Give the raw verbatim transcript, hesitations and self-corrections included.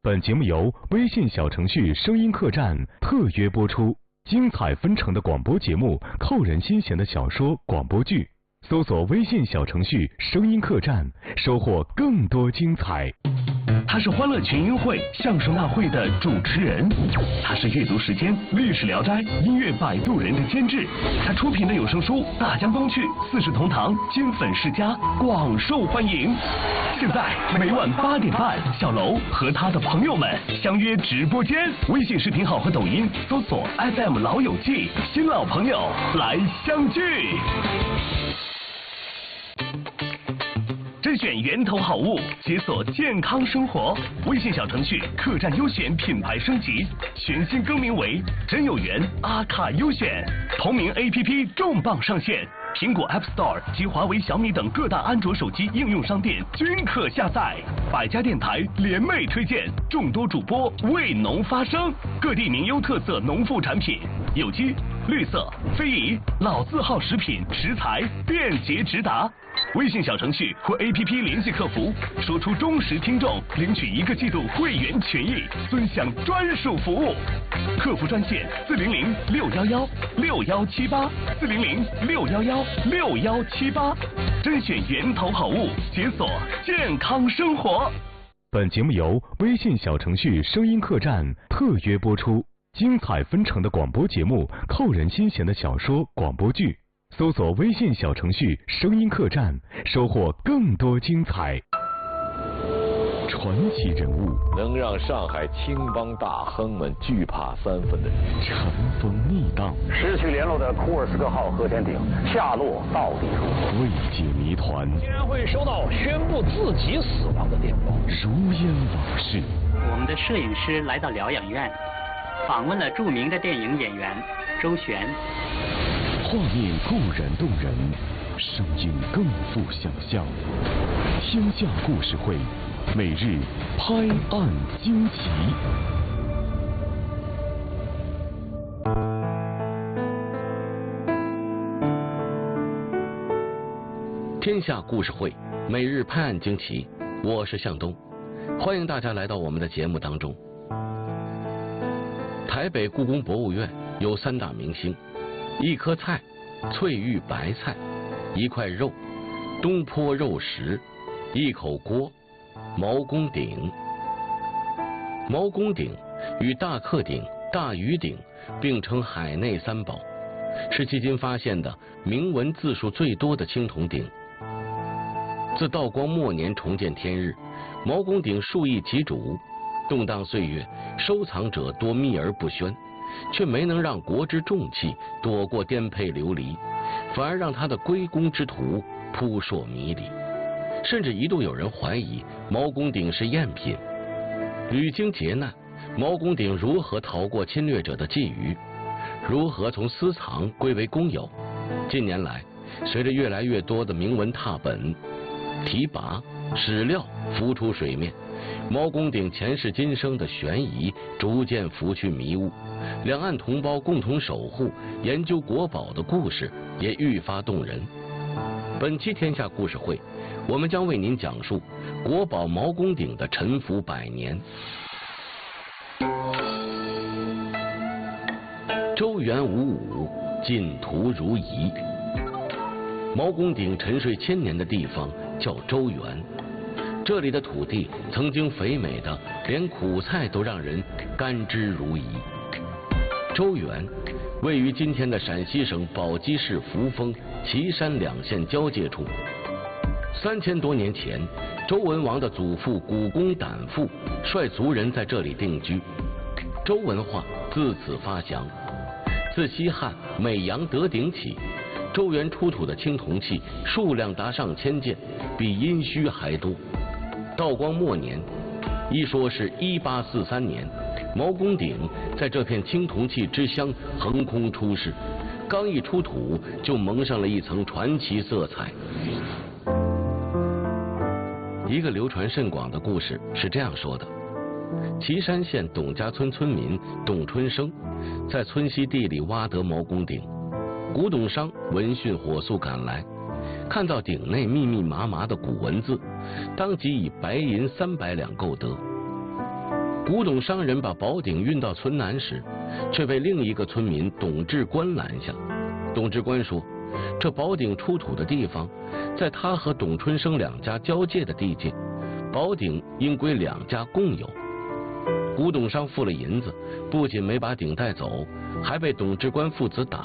本节目由微信小程序声音客栈特约播出，精彩纷呈的广播节目，扣人心弦的小说、广播剧，搜索微信小程序声音客栈，收获更多精彩。 他是欢乐群英会相声大会的主持人，他是阅读时间历史聊斋音乐摆渡人的监制，他出品的有声书《大江东去》《四世同堂》金粉世家广受欢迎。现在每晚八点半，小楼和他的朋友们相约直播间，微信视频号和抖音搜索 F M 老友记，新老朋友来相聚。甄选源头好物，解锁健康生活。微信小程序客栈优选品牌升级，全新更名为真有缘阿卡优选。同名 A P P 重磅上线，苹果 App Store 及华为、小米等各大安卓手机应用商店均可下载。百家电台联袂推荐，众多主播为农发声，各地名优特色农副产品，有机、绿色、非遗、老字号食品食材便捷直达。微信小程序或 A P P 联系客服，说出忠实听众，领取一个季度会员权益，尊享专属服务。客服专线四零零六幺幺六幺七八四零零六幺幺六幺七八，甄选源头好物，解锁健康生活。 本节目由微信小程序声音客栈特约播出，精彩纷呈的广播节目，扣人心弦的小说、广播剧。搜索微信小程序声音客栈，收获更多精彩。传奇人物， 能让上海青帮大亨们惧怕三分的人， 尘封逆荡， 失去联络的库尔斯克号核潜艇下落到底如何？ 未解谜团， 竟然会收到宣布自己死亡的电报， 如烟往事。 我们的摄影师来到疗养院，访问了著名的电影演员周璇。 画面固然动人，声音更富想象。天下故事会，每日拍案惊奇。 天下故事会，每日拍案惊奇。我是向东，欢迎大家来到我们的节目当中。台北故宫博物院有三大明星。一颗菜，翠玉白菜；一块肉，东坡肉食；一口锅，毛公鼎。毛公鼎与大克鼎、大鱼鼎并称海内三宝，是迄今发现的铭文字数最多的青铜鼎。自道光末年重见天日，毛公鼎数易其主，动荡岁月，收藏者多秘而不宣。却没能让国之重器躲过颠沛流离，反而让他的归功之途扑朔迷离，甚至一度有人怀疑毛公鼎是赝品。屡经劫难，毛公鼎如何逃过侵略者的觊觎，如何从私藏归为公有？近年来，随着越来越多的铭文拓本、题跋、史料浮出水面，毛公鼎前世今生的悬疑逐渐拂去迷雾，两岸同胞共同守护、研究国宝的故事也愈发动人。本期天下故事会，我们将为您讲述国宝毛公鼎的沉浮百年。周原五五，净土如仪。毛公鼎沉睡千年的地方叫周原。这里的土地曾经肥美的连苦菜都让人甘之如饴。周原位于今天的陕西省宝鸡市扶风、岐山两县交界处。三千多年前，周文王的祖父古公胆父率族人在这里定居，周文化自此发祥。自西汉美阳得鼎起，周原出土的青铜器数量达上千件，比殷墟还多。道光末年，一说是一八四三年，毛公鼎在这片青铜器之乡横空出世，刚一出土就蒙上了一层传奇色彩。一个流传甚广的故事是这样说的：岐山县董家村村民董春生在村西地里挖得毛公鼎，古董商闻讯火速赶来，看到鼎内密密麻麻的古文字，当即以白银三百两购得。 古董商人把宝鼎运到村南时，却被另一个村民董志官拦下。董志官说，这宝鼎出土的地方在他和董春生两家交界的地界，宝鼎应归两家共有。古董商付了银子，不仅没把鼎带走，还被董志官父子打